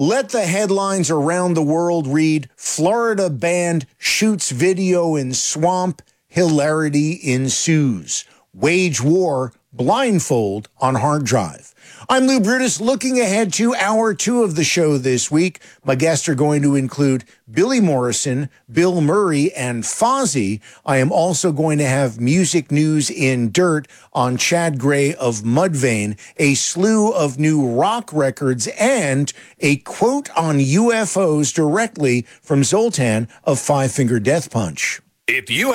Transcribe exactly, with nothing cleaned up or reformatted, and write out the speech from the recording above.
Let the headlines around the world read, Florida band shoots video in swamp, hilarity ensues. Wage war, blindfold on hard drive. I'm Lou Brutus, looking ahead to hour two of the show this week. My guests are going to include Billy Morrison, Bill Murray, and Fozzy. I am also going to have music news in dirt on Chad Gray of Mudvayne, a slew of new rock records, and a quote on U F Os directly from Zoltan of Five Finger Death Punch. If you